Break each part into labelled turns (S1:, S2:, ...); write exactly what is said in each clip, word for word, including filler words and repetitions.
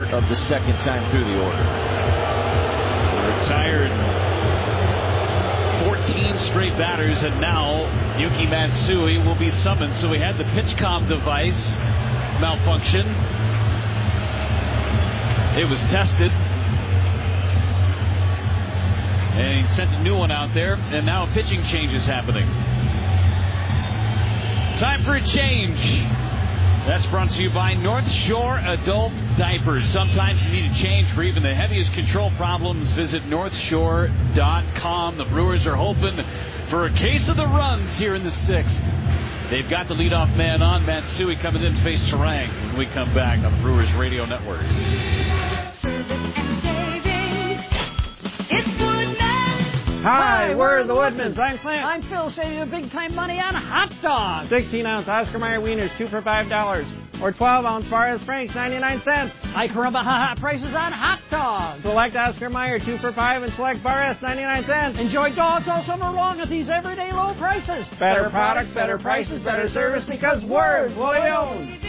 S1: of the second time through the order.
S2: Retired fourteen straight batters, and now Yuki Matsui will be summoned. So we had the PitchCom device malfunction. It was tested, and he sent a new one out there, and now a pitching change is happening. Time for a change. That's brought to you by North Shore Adult Diapers. Sometimes you need a change for even the heaviest control problems. Visit north shore dot com. The Brewers are hoping for a case of the runs here in the sixth. They've got the leadoff man on. Matsui coming in to face Turang when we come back on the Brewers Radio Network.
S3: Hi, we're the Woodmans. I'm Clint.
S4: I'm Phil, saving you big time money on hot dogs.
S3: sixteen ounce Oscar Mayer wieners, two for five dollars. Or twelve ounce Forrest Franks, ninety-nine cents.
S4: High Caramba ha ha prices on hot dogs.
S3: Select Oscar Mayer, two for five, and select Forrest, ninety-nine cents.
S4: Enjoy dogs all summer long at these everyday low prices.
S3: Better, better products, better prices, better service, because we're Woodmans.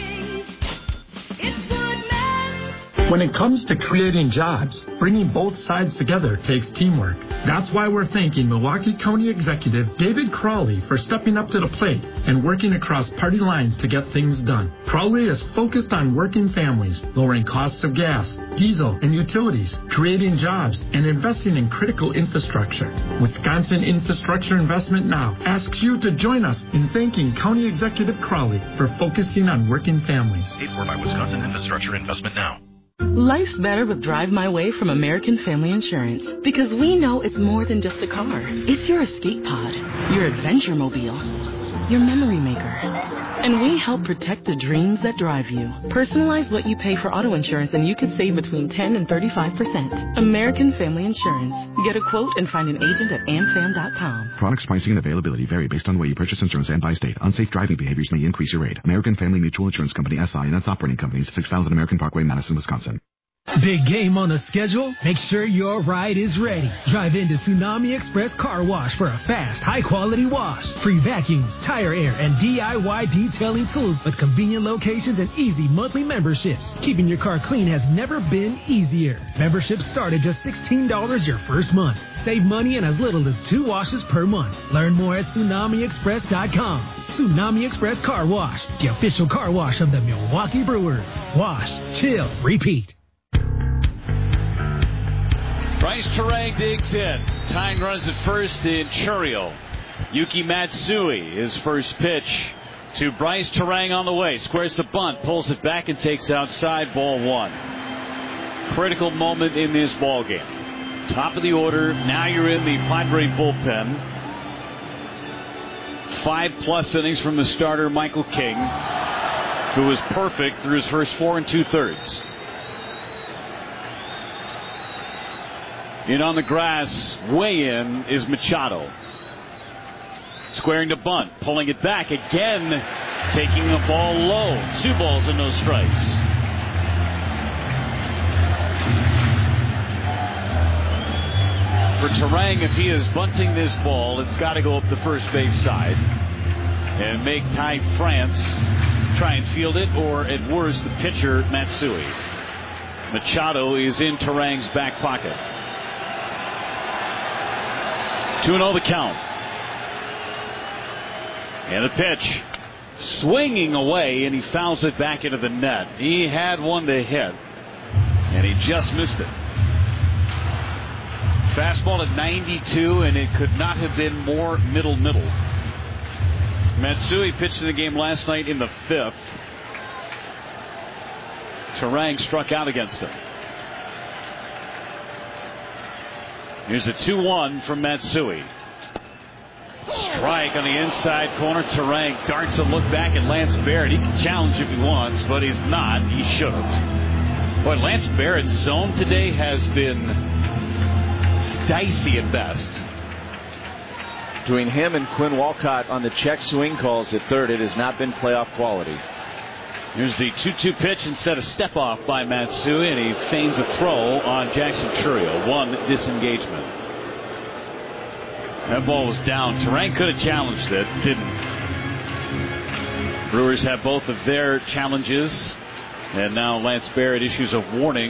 S5: When it comes to creating jobs, bringing both sides together takes teamwork. That's why we're thanking Milwaukee County Executive David Crowley for stepping up to the plate and working across party lines to get things done. Crowley is focused on working families, lowering costs of gas, diesel, and utilities, creating jobs, and investing in critical infrastructure. Wisconsin Infrastructure Investment Now asks you to join us in thanking County Executive Crowley for focusing on working families.
S6: Paid for by Wisconsin Infrastructure Investment Now.
S7: Life's better with Drive My Way from American Family Insurance, because we know it's more than just a car. It's your escape pod, your adventure mobile, your memory maker. And we help protect the dreams that drive you. Personalize what you pay for auto insurance and you can save between ten and thirty-five percent. American Family Insurance. Get a quote and find an agent at amfam dot com.
S8: Products, pricing, and availability vary based on the way you purchase insurance and by state. Unsafe driving behaviors may increase your rate. American Family Mutual Insurance Company, S I and its operating companies, six thousand American Parkway, Madison, Wisconsin.
S9: Big game on the schedule? Make sure your ride is ready. Drive into Tsunami Express Car Wash for a fast, high-quality wash. Free vacuums, tire air, and D I Y detailing tools with convenient locations and easy monthly memberships. Keeping your car clean has never been easier. Memberships start at just sixteen dollars your first month. Save money in as little as two washes per month. Learn more at tsunami express dot com. Tsunami Express Car Wash, the official car wash of the Milwaukee Brewers. Wash, chill, repeat.
S2: Bryce Turang digs in. Tying runs at first in Churriel. Yuki Matsui, his first pitch to Bryce Turang on the way. Squares the bunt, pulls it back and takes outside, ball one. Critical moment in this ball game. Top of the order. Now you're in the Padre bullpen. Five plus innings from the starter, Michael King, who was perfect through his first four and two thirds. In on the grass, way in, is Machado. Squaring to bunt, pulling it back again, taking the ball low. Two balls and no strikes. For Turang, if he is bunting this ball, it's got to go up the first base side and make Ty France try and field it, or at worst, the pitcher, Matsui. Machado is in Turang's back pocket. two and oh the count. And the pitch. Swinging away, and he fouls it back into the net. He had one to hit, and he just missed it. Fastball at ninety-two, and it could not have been more middle-middle. Matsui pitched in the game last night in the fifth. Turang struck out against him. Here's a two one from Matsui. Strike on the inside corner. Turang darts a look back at Lance Barrett. He can challenge if he wants, but he's not. He should have. Boy, Lance Barrett's zone today has been dicey at best.
S1: Between him and Quinn Walcott on the check swing calls at third, it has not been playoff quality.
S2: Here's the two two pitch instead of step off by Matsui, and he feigns a throw on Jackson Churriel. One disengagement. That ball was down. Turang could have challenged it, didn't. Brewers have both of their challenges, and now Lance Barrett issues a warning.